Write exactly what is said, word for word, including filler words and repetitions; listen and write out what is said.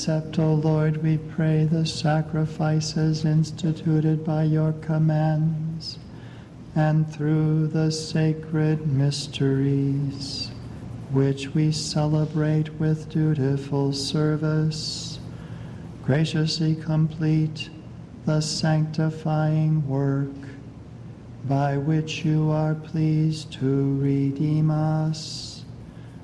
Accept, O Lord, we pray, the sacrifices instituted by your commands, and through the sacred mysteries, which we celebrate with dutiful service, graciously complete the sanctifying work by which you are pleased to redeem us.